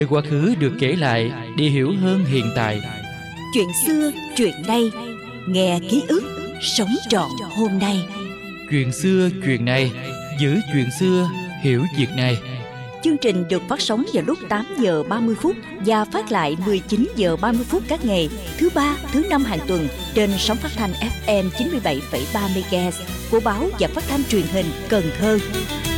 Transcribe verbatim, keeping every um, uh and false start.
Quá khứ được kể lại để hiểu hơn hiện tại. Chuyện xưa, chuyện nay, nghe ký ức, sống trọn hôm nay. Chuyện xưa, chuyện này, giữ chuyện xưa, hiểu việc này. Chương trình được phát sóng vào lúc tám giờ ba mươi phút và phát lại mười chín giờ ba mươi phút các ngày thứ ba, thứ năm hàng tuần trên sóng phát thanh ép em chín mươi bảy phẩy ba mê ga héc của báo và phát thanh truyền hình Cần Thơ.